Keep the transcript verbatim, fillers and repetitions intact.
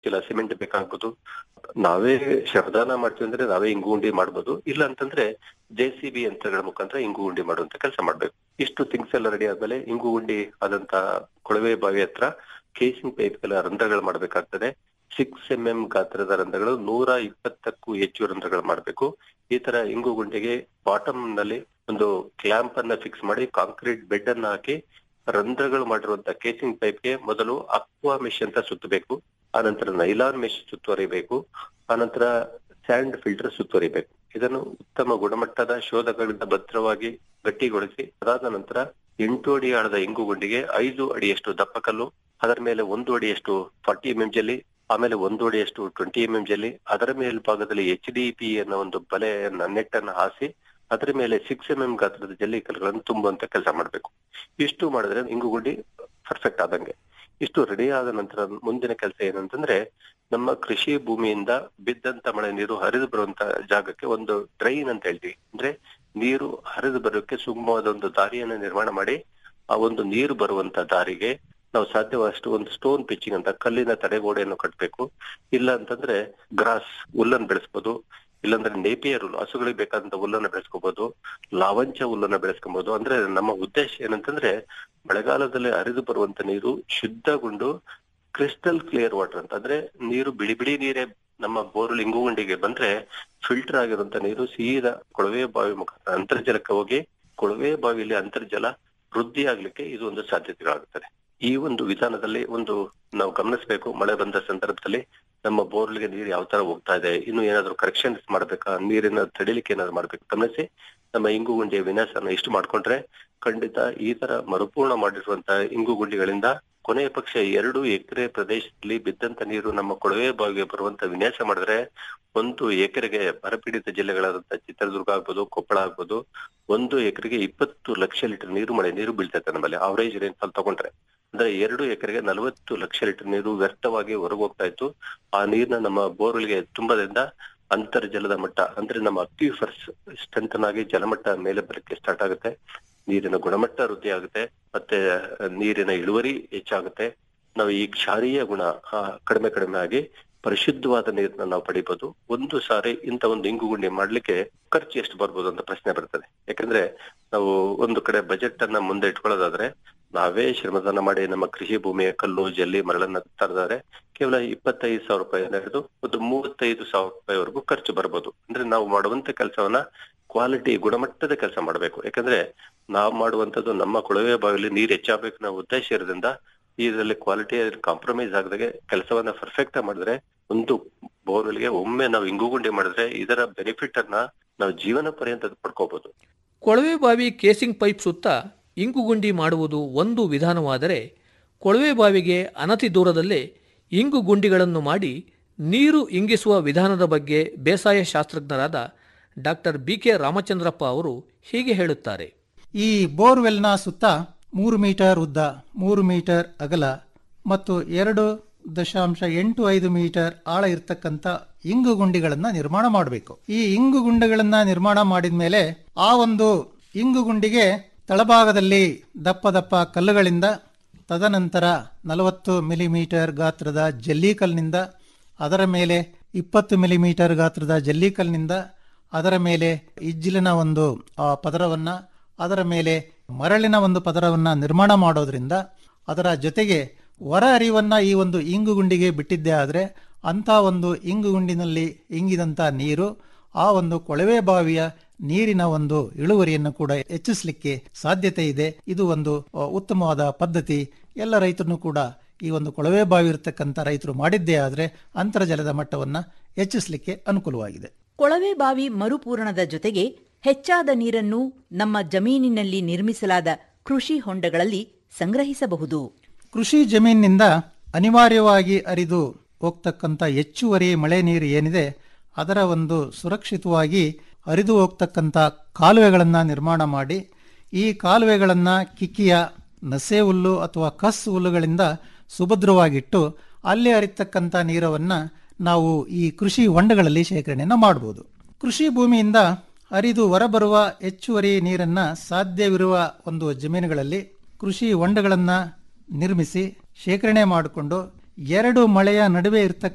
ಇಲ್ಲ ಸಿಮೆಂಟ್ ಬೇಕಾಗ್ಬೋದು. ನಾವೇ ಶ್ರಮದಾನ ಮಾಡ್ತೀವಿ ಅಂದ್ರೆ ನಾವೇ ಇಂಗು ಗುಂಡಿ ಮಾಡ್ಬೋದು. ಇಲ್ಲ ಅಂತಂದ್ರೆ ಜೆ ಸಿ ಬಿ ಯಂತ್ರಗಳ ಮುಖಾಂತರ ಇಂಗು ಗುಂಡಿ ಮಾಡುವಂತ ಕೆಲಸ ಮಾಡ್ಬೇಕು. ಇಷ್ಟು ಥಿಂಗ್ಸ್ ಎಲ್ಲ ರೆಡಿ ಆದ್ಮೇಲೆ ಇಂಗು ಗುಂಡಿ ಆದಂತ ಕೊಳವೆ ಬಾವಿ ಹತ್ರ ಕೇಸಿಂಗ್ ಪೈಪ್ಗಳ ರಂಧ್ರಗಳು ಮಾಡ್ಬೇಕಾಗ್ತದೆ. ಸಿಕ್ಸ್ ಎಂ ಎಂ ಗಾತ್ರದ ರಂಧ್ರಗಳು, ನೂರ ಇಪ್ಪತ್ತಕ್ಕೂ ಹೆಚ್ಚು ರಂಧ್ರಗಳು ಮಾಡ್ಬೇಕು. ಈ ತರ ಇಂಗು ಗುಂಡಿಗೆ ಬಾಟಮ್ ನಲ್ಲಿ ಒಂದು ಕ್ಲ್ಯಾಂಪ್ ಅನ್ನ ಫಿಕ್ಸ್ ಮಾಡಿ ಕಾಂಕ್ರೀಟ್ ಬೆಡ್ ಅನ್ನ ಹಾಕಿ ರಂಧ್ರಗಳು ಮಾಡಿರುವಂತ ಕೇಸಿಂಗ್ ಪೈಪ್ಗೆ ಮೊದಲು ಅಕ್ವಾ ಮೆಶ್ ಅಂತ ಸುತ್ತಬೇಕು. ಆನಂತರ ನೈಲಾನ್ ಮೆಶ್ ಸುತ್ತುವರಿಬೇಕು. ಆನಂತರ ಸ್ಯಾಂಡ್ ಫಿಲ್ಟರ್ ಸುತ್ತುವರಿಬೇಕು. ಇದನ್ನು ಉತ್ತಮ ಗುಣಮಟ್ಟದ ಶೋಧಕಗಳಿಂದ ಭದ್ರವಾಗಿ ಗಟ್ಟಿಗೊಳಿಸಿ ಅದಾದ ನಂತರ ಎಂಟು ಅಡಿ ಆಳದ ಇಂಗು ಗುಂಡಿಗೆ ಐದು ಅಡಿಯಷ್ಟು ದಪ್ಪ ಕಲ್ಲು, ಅದರ ಮೇಲೆ ಒಂದು ಅಡಿಯಷ್ಟು ಫಾರ್ಟಿ ಎಂ ಎಂ ಜಲ್ಲಿ, ಆಮೇಲೆ ಒಂದು ಅಡಿಯಷ್ಟು ಟ್ವೆಂಟಿ ಎಂ ಎಂ ಜಲ್ಲಿ, ಅದರ ಮೇಲ್ಭಾಗದಲ್ಲಿ ಎಚ್ ಡಿ ಪಿ ಅನ್ನೋ ಒಂದು ಬಲೆಯನ್ನ ನೆಟ್ಟನ್ನು ಹಾಸಿ ಅದರ ಮೇಲೆ ಸಿಕ್ಸ್ ಎಂ ಎಂ ಗಾತ್ರದ ಜಲ್ಲಿ ಕಲ್ಲುಗಳನ್ನು ತುಂಬುವಂತ ಕೆಲಸ ಮಾಡ್ಬೇಕು. ಇಷ್ಟು ಮಾಡಿದ್ರೆ ಇಂಗು ಗುಂಡಿ ಪರ್ಫೆಕ್ಟ್ ಆದಂಗೆ. ಇಷ್ಟು ರೆಡಿ ಆದ ನಂತರ ಮುಂದಿನ ಕೆಲಸ ಏನಂತಂದ್ರೆ, ನಮ್ಮ ಕೃಷಿ ಭೂಮಿಯಿಂದ ಬಿದ್ದಂತ ಮಳೆ ನೀರು ಹರಿದು ಬರುವಂತ ಜಾಗಕ್ಕೆ ಒಂದು ಡ್ರೈನ್ ಅಂತ ಹೇಳ್ತೀವಿ. ಅಂದ್ರೆ ನೀರು ಹರಿದು ಬರೋಕೆ ಸುಗಮವಾದ ಒಂದು ದಾರಿಯನ್ನ ನಿರ್ಮಾಣ ಮಾಡಿ ಆ ಒಂದು ನೀರು ಬರುವಂತ ದಾರಿಗೆ ನಾವು ಸಾಧ್ಯವಷ್ಟು ಒಂದು ಸ್ಟೋನ್ ಪಿಚ್ಚಿಂಗ್ ಅಂತ ಕಲ್ಲಿನ ತಡೆಗೋಡೆಯನ್ನು ಕಟ್ಟಬೇಕು. ಇಲ್ಲ ಅಂತಂದ್ರೆ ಗ್ರಾಸ್ ಹುಲ್ಲನ್ನು ಬೆಳೆಸ್ಬೋದು. ಇಲ್ಲಾಂದ್ರೆ ನೇಪಿಯರ್ ಹುಲ್ಲು, ಹಸುಗಳಿಗೆ ಬೇಕಾದಂತ ಹುಲ್ಲನ್ನ ಬೆಳೆಸ್ಕೋಬಹುದು. ಲಾವಂಚ ಹುಲ್ಲನ್ನ ಬೆಳೆಸ್ಕೊಬಹುದು. ಅಂದ್ರೆ ನಮ್ಮ ಉದ್ದೇಶ ಏನಂತಂದ್ರೆ ಮಳೆಗಾಲದಲ್ಲಿ ಹರಿದು ಬರುವಂತ ನೀರು ಶುದ್ಧಗೊಂಡು ಕ್ರಿಸ್ಟಲ್ ಕ್ಲಿಯರ್ ವಾಟರ್ ಅಂತ, ಅಂದ್ರೆ ನೀರು ಬಿಳಿ ಬಿಳಿ ನೀರೇ ನಮ್ಮ ಬೋರ್ವೆಲ್ ಇಂಗು ಗುಂಡಿಗೆ ಬಂದ್ರೆ ಫಿಲ್ಟರ್ ಆಗಿರುವಂತ ನೀರು ಸೀದಾ ಕೊಳವೆ ಬಾವಿ ಮುಖಾಂತರ ಅಂತರ್ಜಲಕ್ಕೆ ಹೋಗಿ ಕೊಳವೆ ಬಾವಿಯಲ್ಲಿ ಅಂತರ್ಜಲ ವೃದ್ಧಿ ಆಗ್ಲಿಕ್ಕೆ ಇದು ಒಂದು ಸಾಧ್ಯತೆಗಳಾಗುತ್ತದೆ. ಈ ಒಂದು ವಿಧಾನದಲ್ಲಿ ಒಂದು ನಾವು ಗಮನಿಸಬೇಕು, ಮಳೆ ಬಂದ ಸಂದರ್ಭದಲ್ಲಿ ನಮ್ಮ ಬೋರ್ವೆಲ್ಗೆ ನೀರು ಯಾವ ತರ ಹೋಗ್ತಾ ಇದೆ, ಇನ್ನು ಏನಾದ್ರು ಕರೆಕ್ಷನ್ಸ್ ಮಾಡ್ಬೇಕಾ, ನೀರಿನ ತಡಿಲಿಕ್ಕೆ ಏನಾದ್ರು ಮಾಡ್ಬೇಕು ಗಮನಿಸಿ ನಮ್ಮ ಇಂಗು ಗುಂಡಿಯ ವಿನ್ಯಾಸನ ಇಷ್ಟು ಮಾಡ್ಕೊಂಡ್ರೆ ಖಂಡಿತ ಈ ತರ ಮರುಪೂರ್ಣ ಮಾಡಿರುವಂತ ಇಂಗು ಗುಂಡಿಗಳಿಂದ ಕೊನೆಯ ಪಕ್ಷ ಎರಡು ಎಕರೆ ಪ್ರದೇಶದಲ್ಲಿ ಬಿದ್ದಂತ ನೀರು ನಮ್ಮ ಕೊಳವೆ ಬಾವಿಗೆ ಬರುವಂತ ವಿನ್ಯಾಸ ಮಾಡಿದ್ರೆ ಒಂದು ಎಕರೆಗೆ ಬರಪೀಡಿತ ಜಿಲ್ಲೆಗಳಾದಂತ ಚಿತ್ರದುರ್ಗ ಆಗ್ಬೋದು, ಕೊಪ್ಪಳ ಆಗ್ಬೋದು, ಒಂದು ಎಕರೆಗೆ ಇಪ್ಪತ್ತು ಲಕ್ಷ ಲೀಟರ್ ನೀರು ಮಳೆ ನೀರು ಬೀಳ್ತೈತೆ ನಮ್ಮಲ್ಲಿ ಅವರೇಜ್ ರೇನ್ಫಾಲ್ ತಗೊಂಡ್ರೆ. ಅಂದ್ರೆ ಎರಡು ಎಕರೆಗೆ ನಲವತ್ತು ಲಕ್ಷ ಲೀಟರ್ ನೀರು ವ್ಯರ್ಥವಾಗಿ ಹೊರಗೆ ಹೋಗ್ತಾ ಇತ್ತು. ಆ ನೀರ್ನ ನಮ್ಮ ಬೋರ್ವೆಲ್ಗೆ ತುಂಬದಿಂದ ಅಂತರ್ಜಲದ ಮಟ್ಟ ಅಂದ್ರೆ ನಮ್ಮ ಅಕ್ವಿಫರ್ಸ್ ಸ್ಟ್ರೆಂಥನ್ ಆಗಿ ಜಲಮಟ್ಟ ಮೇಲೆ ಬರಕ್ಕೆ ಸ್ಟಾರ್ಟ್ ಆಗುತ್ತೆ. ನೀರಿನ ಗುಣಮಟ್ಟ ವೃದ್ಧಿ ಆಗುತ್ತೆ, ಮತ್ತೆ ನೀರಿನ ಇಳುವರಿ ಹೆಚ್ಚಾಗುತ್ತೆ. ನಾವು ಈ ಕ್ಷಾರೀಯ ಗುಣ ಕಡಿಮೆ ಕಡಿಮೆ ಆಗಿ ಪರಿಶುದ್ಧವಾದ ನೀರನ್ನ ನಾವು ಪಡಿಬಹುದು. ಒಂದು ಸಾರಿ ಇಂತ ಒಂದು ಇಂಗು ಗುಂಡಿ ಮಾಡ್ಲಿಕ್ಕೆ ಖರ್ಚು ಎಷ್ಟು ಬರ್ಬೋದು ಅಂತ ಪ್ರಶ್ನೆ ಬರ್ತದೆ. ಯಾಕಂದ್ರೆ ನಾವು ಒಂದು ಕಡೆ ಬಜೆಟ್ ಅನ್ನ ಮುಂದೆ ಇಟ್ಕೊಳ್ಳೋದಾದ್ರೆ ನಾವೇ ಶ್ರಮದಾನ ಮಾಡಿ ನಮ್ಮ ಕೃಷಿ ಭೂಮಿಯ ಕಲ್ಲು ಜಲ್ಲಿ ಮರಳನ್ನ ತರದಾರೆ ಕೇವಲ ಇಪ್ಪತ್ತೈದು ಸಾವಿರ ರೂಪಾಯಿ ಹಿಡಿದು ಒಂದು ಮೂವತ್ತೈದು ಸಾವಿರ ರೂಪಾಯಿವರೆಗೂ ಖರ್ಚು ಬರ್ಬೋದು. ಅಂದ್ರೆ ನಾವು ಮಾಡುವಂತ ಕೆಲಸವನ್ನ ಕ್ವಾಲಿಟಿ ಗುಣಮಟ್ಟದ ಕೆಲಸ ಮಾಡಬೇಕು. ಯಾಕಂದ್ರೆ ನಾವು ಮಾಡುವಂತದ್ದು ನಮ್ಮ ಕೊಳವೆ ಬಾವಿಯಲ್ಲಿ ನೀರು ಹೆಚ್ಚಾಗಬೇಕು ನಾವು ಉದ್ದೇಶ ಇರೋದ್ರಿಂದ ಇದರಲ್ಲಿ ಕ್ವಾಲಿಟಿ ಕಾಂಪ್ರಮೈಸ್ ಆಗದಾಗೆ ಕೆಲಸವನ್ನ ಪರ್ಫೆಕ್ಟ್ ಮಾಡಿದ್ರೆ ಒಂದು ಬೋರ್ವೆಲ್ಗೆ ಒಮ್ಮೆ ನಾವು ಇಂಗು ಗುಂಡಿ ಮಾಡಿದ್ರೆ ಇದರ ಬೆನಿಫಿಟ್ ಅನ್ನ ನಾವು ಜೀವನ ಪರ್ಯಂತ ಪಡ್ಕೋಬಹುದು. ಕೊಳವೆ ಬಾವಿ ಕೇಸಿಂಗ್ ಪೈಪ್ ಸುತ್ತ ಇಂಗು ಗುಂಡಿ ಮಾಡುವುದು ಒಂದು ವಿಧಾನವಾದರೆ, ಕೊಳವೆ ಬಾವಿಗೆ ಅನತಿ ದೂರದಲ್ಲೇ ಇಂಗು ಗುಂಡಿಗಳನ್ನು ಮಾಡಿ ನೀರು ಇಂಗಿಸುವ ವಿಧಾನದ ಬಗ್ಗೆ ಬೇಸಾಯ ಶಾಸ್ತ್ರಜ್ಞರಾದ ಡಾಕ್ಟರ್ ಬಿ ಕೆ ರಾಮಚಂದ್ರಪ್ಪ ಅವರು ಹೀಗೆ ಹೇಳುತ್ತಾರೆ. ಈ ಬೋರ್ವೆಲ್ನ ಸುತ್ತ ಮೂರು ಮೀಟರ್ ಉದ್ದ, ಮೂರು ಮೀಟರ್ ಅಗಲ ಮತ್ತು ಎರಡು ದಶಾಂಶ ಎಂಟು ಐದು ಮೀಟರ್ ಆಳ ಇರತಕ್ಕಂಥ ಇಂಗು ಗುಂಡಿಗಳನ್ನ ನಿರ್ಮಾಣ ಮಾಡಬೇಕು. ಈ ಇಂಗು ಗುಂಡಿಗಳನ್ನ ನಿರ್ಮಾಣ ಮಾಡಿದ ಮೇಲೆ ಆ ಒಂದು ಇಂಗು ಗುಂಡಿಗೆ ತಳಭಾಗದಲ್ಲಿ ದಪ್ಪ ದಪ್ಪ ಕಲ್ಲುಗಳಿಂದ, ತದನಂತರ ನಲವತ್ತು ಮಿಲಿಮೀಟರ್ ಗಾತ್ರದ ಜಲ್ಲಿಕಲ್ನಿಂದ, ಅದರ ಮೇಲೆ ಇಪ್ಪತ್ತು ಮಿಲಿಮೀಟರ್ ಗಾತ್ರದ ಜಲ್ಲಿಕಲ್ನಿಂದ, ಅದರ ಮೇಲೆ ಇಜ್ಜಿಲಿನ ಒಂದು ಪದರವನ್ನ, ಅದರ ಮೇಲೆ ಮರಳಿನ ಒಂದು ಪದರವನ್ನ ನಿರ್ಮಾಣ ಮಾಡೋದ್ರಿಂದ ಅದರ ಜೊತೆಗೆ ಹೊರ ಹರಿವನ್ನ ಈ ಒಂದು ಇಂಗು ಗುಂಡಿಗೆ ಬಿಟ್ಟಿದ್ದೇ ಆದರೆ ಅಂಥ ಒಂದು ಇಂಗು ಗುಂಡಿನಲ್ಲಿ ಇಂಗಿದಂಥ ನೀರು ಆ ಒಂದು ಕೊಳವೆ ಬಾವಿಯ ನೀರಿನ ಒಂದು ಇಳುವರಿಯನ್ನು ಕೂಡ ಹೆಚ್ಚಿಸಲಿಕ್ಕೆ ಸಾಧ್ಯತೆ ಇದೆ. ಇದು ಒಂದು ಉತ್ತಮವಾದ ಪದ್ಧತಿ. ಎಲ್ಲ ರೈತರು ಕೂಡ ಈ ಒಂದು ಕೊಳವೆ ಬಾವಿ ಇರತಕ್ಕಂಥ ರೈತರು ಮಾಡಿದ್ದೇ ಆದರೆ ಅಂತರ್ಜಲದ ಮಟ್ಟವನ್ನು ಹೆಚ್ಚಿಸಲಿಕ್ಕೆ ಅನುಕೂಲವಾಗಿದೆ. ಕೊಳವೆ ಬಾವಿ ಮರುಪೂರಣದ ಜೊತೆಗೆ ಹೆಚ್ಚಾದ ನೀರನ್ನು ನಮ್ಮ ಜಮೀನಿನಲ್ಲಿ ನಿರ್ಮಿಸಲಾದ ಕೃಷಿ ಹೊಂಡಗಳಲ್ಲಿ ಸಂಗ್ರಹಿಸಬಹುದು. ಕೃಷಿ ಜಮೀನಿನಿಂದ ಅನಿವಾರ್ಯವಾಗಿ ಹರಿದು ಹೋಗ್ತಕ್ಕಂಥ ಹೆಚ್ಚುವರಿ ಮಳೆ ನೀರು ಏನಿದೆ ಅದರ ಒಂದು ಸುರಕ್ಷಿತವಾಗಿ ಹರಿದು ಹೋಗ್ತಕ್ಕಂಥ ಕಾಲುವೆಗಳನ್ನು ನಿರ್ಮಾಣ ಮಾಡಿ, ಈ ಕಾಲುವೆಗಳನ್ನು ಕಿಕ್ಕಿಯ ನಸೆ ಹುಲ್ಲು ಅಥವಾ ಕಸ್ ಹುಲ್ಲುಗಳಿಂದ ಸುಭದ್ರವಾಗಿಟ್ಟು ಅಲ್ಲಿ ಹರಿತಕ್ಕಂಥ ನೀರವನ್ನು ನಾವು ಈ ಕೃಷಿ ಹೊಂಡಗಳಲ್ಲಿ ಶೇಖರಣೆಯನ್ನು ಮಾಡಬಹುದು. ಕೃಷಿ ಭೂಮಿಯಿಂದ ಹರಿದು ಹೊರಬರುವ ಹೆಚ್ಚುವರಿ ನೀರನ್ನು ಸಾಧ್ಯವಿರುವ ಒಂದು ಜಮೀನುಗಳಲ್ಲಿ ಕೃಷಿ ಹೊಂಡಗಳನ್ನು ನಿರ್ಮಿಸಿ ಶೇಖರಣೆ ಮಾಡಿಕೊಂಡು ಎರಡು ಮಳೆಯ ನಡುವೆ ಇರತಕ್ಕ